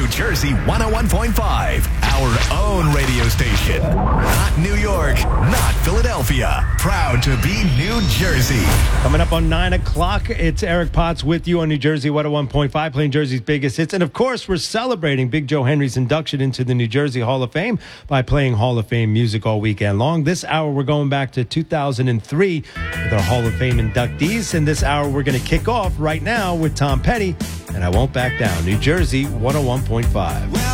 Jersey 101.5, our own radio station. Not New York, not Philadelphia. Proud to be New Jersey. Coming up on 9 o'clock, it's Eric Potts with you on New Jersey 101.5, playing Jersey's biggest hits. And, of course, we're celebrating Big Joe Henry's induction into the New Jersey Hall of Fame by playing Hall of Fame music all weekend long. This hour, we're going back to 2003 with our Hall of Fame inductees. And this hour, we're going to kick off right now with Tom Petty and I Won't Back Down. New Jersey 101.5.